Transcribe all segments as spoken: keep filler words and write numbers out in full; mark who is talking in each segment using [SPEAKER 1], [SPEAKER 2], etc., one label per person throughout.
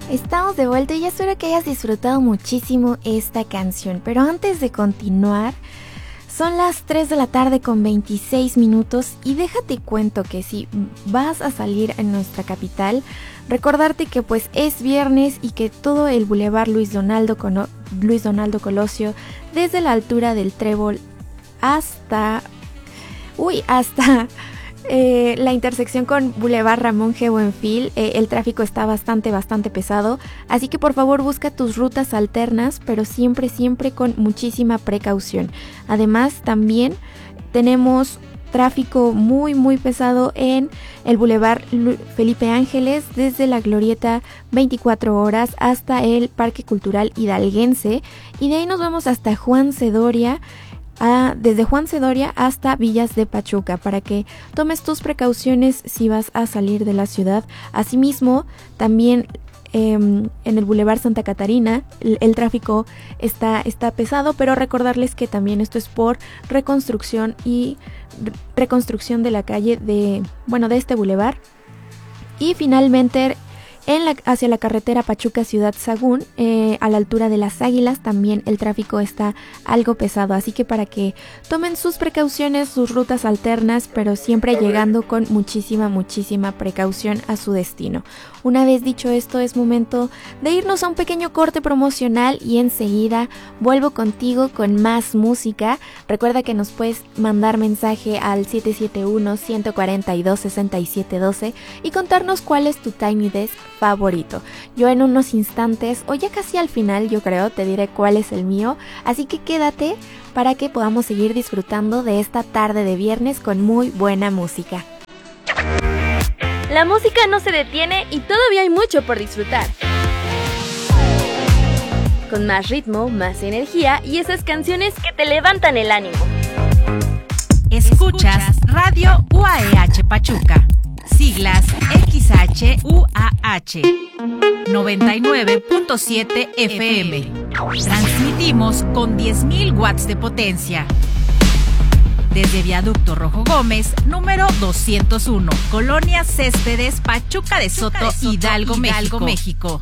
[SPEAKER 1] Estamos de vuelta y espero que hayas disfrutado muchísimo esta canción. Pero antes de continuar, son las tres de la tarde con veintiséis minutos y déjate cuento que si vas a salir en nuestra capital, recordarte que pues es viernes y que todo el Boulevard Luis Donaldo, Cono- Luis Donaldo Colosio, desde la altura del Trébol hasta... Uy, hasta... Eh, la intersección con Boulevard Ramón G. Buenfil, eh, el tráfico está bastante, bastante pesado, así que por favor busca tus rutas alternas, pero siempre, siempre con muchísima precaución. Además, también tenemos tráfico muy, muy pesado en el Boulevard Felipe Ángeles, desde la Glorieta veinticuatro horas hasta el Parque Cultural Hidalguense, y de ahí nos vamos hasta Juan C. Doria, A, desde Juan C. Doria hasta Villas de Pachuca, para que tomes tus precauciones si vas a salir de la ciudad. Asimismo, también eh, en el Boulevard Santa Catarina el, el tráfico está, está pesado, pero recordarles que también esto es por reconstrucción y re- reconstrucción de la calle de, bueno, de este boulevard. Y finalmente, En la, hacia la carretera Pachuca Ciudad Sagún, eh, a la altura de Las Águilas, también el tráfico está algo pesado, así que para que tomen sus precauciones, sus rutas alternas, pero siempre llegando con muchísima, muchísima precaución a su destino. Una vez dicho esto, es momento de irnos a un pequeño corte promocional y enseguida vuelvo contigo con más música. Recuerda que nos puedes mandar mensaje al siete siete uno, uno cuatro dos, seis siete uno dos y contarnos cuál es tu Tiny Desk favorito. Yo en unos instantes, o ya casi al final, yo creo, te diré cuál es el mío, así que quédate para que podamos seguir disfrutando de esta tarde de viernes con muy buena música.
[SPEAKER 2] La música no se detiene y todavía hay mucho por disfrutar. Con más ritmo, más energía y esas canciones que te levantan el ánimo.
[SPEAKER 3] Escuchas Radio U A E H Pachuca. Siglas X H U A H noventa y nueve punto siete F M. Transmitimos con diez mil watts de potencia. Desde Viaducto Rojo Gómez, número doscientos uno, Colonia Céspedes, Pachuca de Soto, Pachuca de Soto Hidalgo, Hidalgo, México.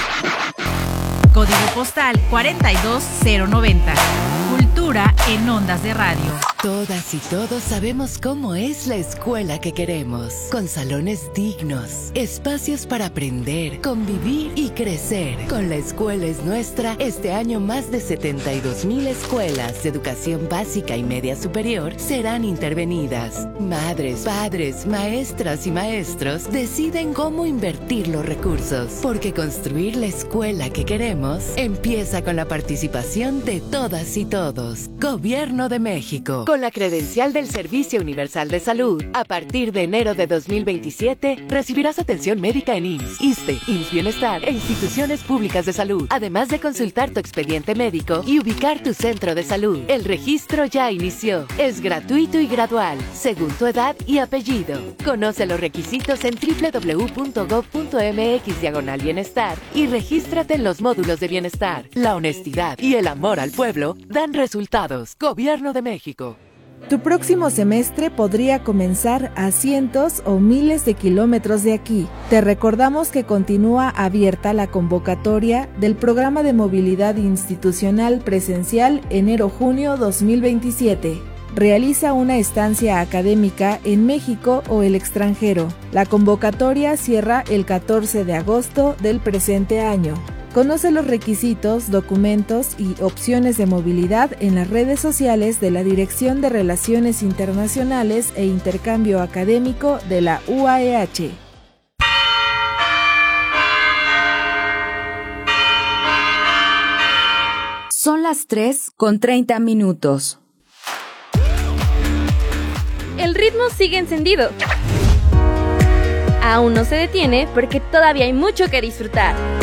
[SPEAKER 3] Código postal cuarenta y dos cero noventa. Cultura en ondas de radio.
[SPEAKER 4] Todas y todos sabemos cómo es la escuela que queremos, con salones dignos, espacios para aprender, convivir y crecer. Con La Escuela es Nuestra, este año más de setenta y dos mil escuelas de educación básica y media superior serán intervenidas. Madres, padres, maestras y maestros deciden cómo invertir los recursos, porque construir la escuela que queremos empieza con la participación de todas y todos. Gobierno de México. Con la credencial del Servicio Universal de Salud, a partir de enero de dos mil veintisiete, recibirás atención médica en I M S S, ISSSTE, I M S S Bienestar e instituciones públicas de salud, además de consultar tu expediente médico y ubicar tu centro de salud. El registro ya inició. Es gratuito y gradual, según tu edad y apellido. Conoce los requisitos en doble u doble u doble u punto gob punto eme equis diagonal bienestar y regístrate en los módulos de bienestar. La honestidad y el amor al pueblo dan resultados. Gobierno de México.
[SPEAKER 5] Tu próximo semestre podría comenzar a cientos o miles de kilómetros de aquí. Te recordamos que continúa abierta la convocatoria del Programa de Movilidad Institucional Presencial enero-junio dos mil veintisiete. Realiza una estancia académica en México o el extranjero. La convocatoria cierra el catorce de agosto del presente año. Conoce los requisitos, documentos y opciones de movilidad en las redes sociales de la Dirección de Relaciones Internacionales e Intercambio Académico de la U A E H.
[SPEAKER 6] Son las tres con treinta minutos.
[SPEAKER 2] El ritmo sigue encendido. Aún no se detiene porque todavía hay mucho que disfrutar.